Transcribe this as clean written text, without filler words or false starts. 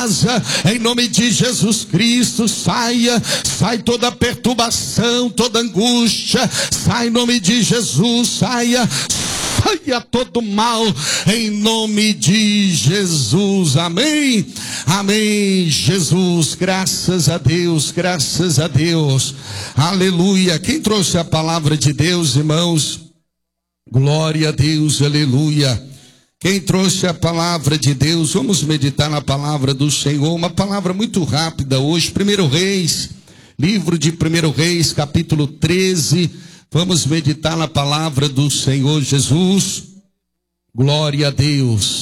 casa, em nome de Jesus Cristo. Sai toda perturbação, toda angústia, sai em nome de Jesus, saia todo mal, em nome de Jesus, amém, amém, Jesus, graças a Deus, aleluia. Quem trouxe a palavra de Deus, irmãos? Glória a Deus, aleluia. Quem trouxe a palavra de Deus? Vamos meditar na palavra do Senhor, uma palavra muito rápida hoje. 1 Reis, livro de 1 Reis, capítulo 13. Vamos meditar na palavra do Senhor Jesus. Glória a Deus.